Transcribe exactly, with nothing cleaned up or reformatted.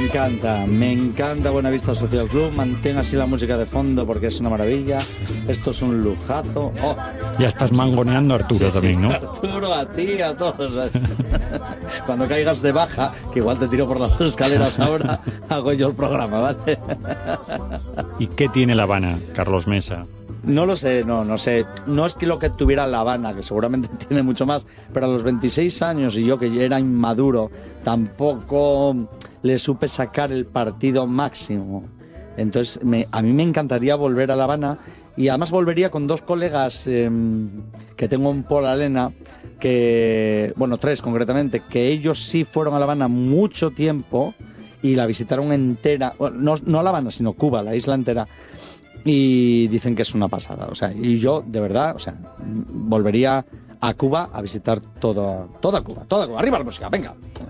encanta, me encanta Buenavista Social Club. Mantén así la música de fondo porque es una maravilla. Esto es un lujazo. Oh. Ya estás mangoneando a Arturo Sí, también, sí, ¿no? Arturo, a ti, a todos. Cuando caigas de baja, que igual te tiro por las escaleras ahora, hago yo el programa, ¿vale? ¿Y qué tiene La Habana, Carlos Mesa? No lo sé, no, no sé. No es que lo que tuviera La Habana, que seguramente tiene mucho más, pero a los veintiséis años y yo que era inmaduro, tampoco le supe sacar el partido máximo. Entonces, me, a mí me encantaría volver a La Habana y además volvería con dos colegas eh, que tengo en Pola Elena, que, bueno, tres concretamente, que ellos sí fueron a La Habana mucho tiempo y la visitaron entera, bueno, no, no La Habana, sino Cuba, la isla entera. Y dicen que es una pasada, o sea, y yo, de verdad, o sea, volvería a Cuba a visitar toda, toda Cuba, toda Cuba. Arriba la música, venga.